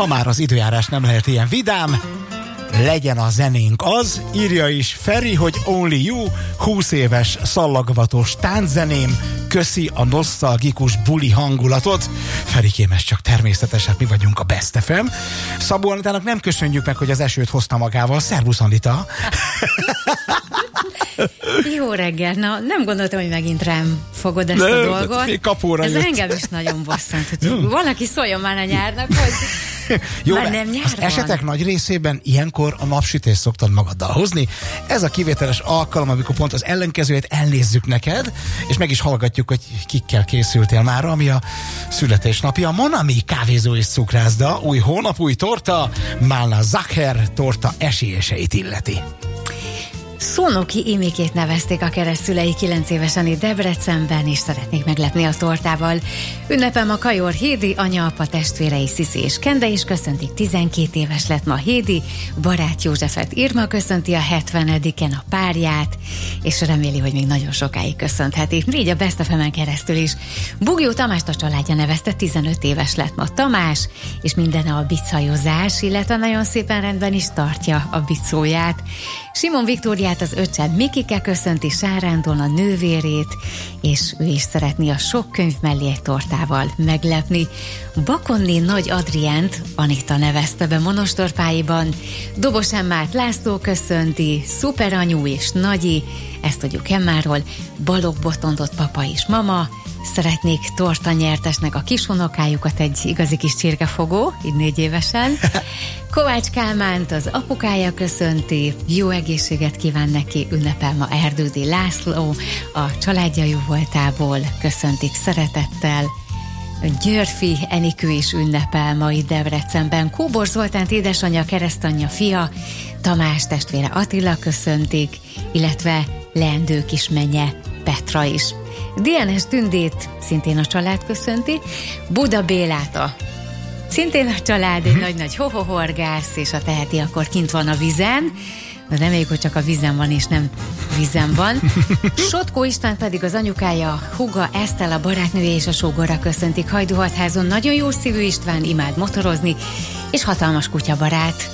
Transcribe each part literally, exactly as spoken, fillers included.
Ha már az időjárás nem lehet ilyen vidám, legyen a zenénk az, írja is Feri, hogy Only You, húsz éves szallagvatos tánczeném, köszi a nosztalgikus buli hangulatot. Ferikém, ez csak természetes, hát mi vagyunk a Best ef em. Szabó Anitának nem köszönjük meg, hogy az esőt hozta magával. Szervusz, Anita! Jó reggel, na nem gondoltam, hogy megint rám fogod ezt de, a dolgot. Kapóra ez jött. engem is nagyon bosszant, hogy valaki szóljon már a nyárnak, hogy jó, már nem nyár az van. esetek nagy részében ilyenkor a napsütést szoktad magaddal hozni. Ez a kivételes alkalom, amikor pont az ellenkezőjét elnézzük neked, és meg is hallgatjuk, hogy kikkel készültél már, ami a születésnapja. A Monami kávézó és cukrászda, új hónap, új torta, Málna Zacher torta esélyeseit illeti. Szónoki Imikét nevezték a keresztszülei kilenc évesen itt Debrecenben, és szeretnék meglepni a tortával. Ünnepem a Kajor Hédi, anya, apa, testvérei Sziszi és Kende is köszöntik, tizenkét éves lett ma Hédi, barát Józsefet Irma köszönti a hetvenediken a párját, és reméli, hogy még nagyon sokáig köszöntheti. Így a Best ef em-en keresztül is. Bugyó Tamást a családja nevezte, tizenöt éves lett ma Tamás, és minden a bicajozás, illetve nagyon szépen rendben is tartja a bicóját. Simon Viktóriát az öccse Mikike köszönti, Sárándon a nővérét, és ő is szeretné a sok könyv mellé egy tortával meglepni. Bakonni Nagy Adriánt Anita nevezte be Monostorpályiban, Dobos Emmát László köszönti, Szuperanyu és Nagyi, ezt tudjuk Emmáról, Balogh Botondot papa és mama, szeretnék torta nyertesnek a kisunokájukat, egy igazi kis csirkefogó, így négy évesen. Kovács Kálmánt az apukája köszönti, jó egészséget kíván neki, ünnepel ma Erdődi László, a családja jó voltából köszöntik szeretettel. Györfi Enikő is ünnepel ma itt Debrecenben, Kóbor Zoltánt édesanyja, keresztanyja fia, Tamás testvére Attila köszöntik, illetve leendő kismennye Petra is. dé en es Tündét szintén a család köszönti, Buda Bélát a szintén a család, egy nagy-nagy hohohorgász, és ha teheti, akkor kint van a vizen, de reméljük, hogy csak a vizen van, és nem vizen van. Sotkó István pedig az anyukája, húga Esztel, a barátnője és a sógora köszöntik Hajdúhatházon. Nagyon jó szívű István, imád motorozni, és hatalmas kutyabarát.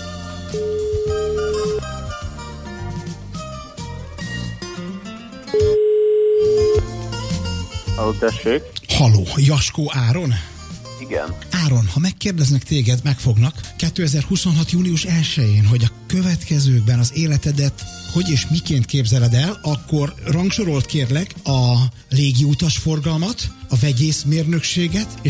Halló, tessék. Haló, Jaskó Áron? Igen. Áron, ha megkérdeznek téged, megfognak kétezer-huszonhat. június elsején, hogy a következőkben az életedet hogy és miként képzeled el, akkor rangsorolt kérlek a légiutas forgalmat, a vegyészmérnökséget, és